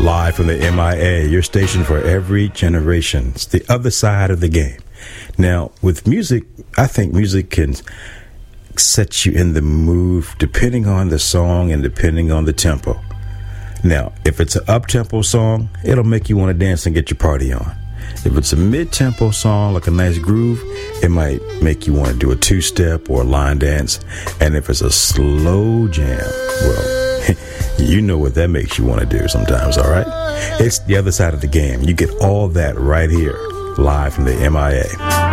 live from the MIA, your station for every generation. It's the other side of the game. Now, with music, I think music can set you in the mood depending on the song and depending on the tempo. Now, if it's an up-tempo song, it'll make you want to dance and get your party on. If it's a mid-tempo song, like a nice groove, it might make you want to do a two-step or a line dance. And if it's a slow jam, well, you know what that makes you want to do sometimes, all right? It's the other side of the game. You get all that right here, live from the MIA.